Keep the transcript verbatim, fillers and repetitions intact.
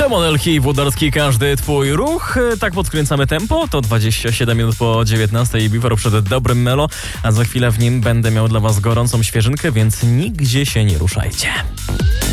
Romanelki i Włodarski, każdy twój ruch. Tak podkręcamy tempo. To dwadzieścia siedem minut po dziewiętnastej i Biwaru przed dobrym melo, a za chwilę w nim będę miał dla was gorącą świeżynkę, więc nigdzie się nie ruszajcie.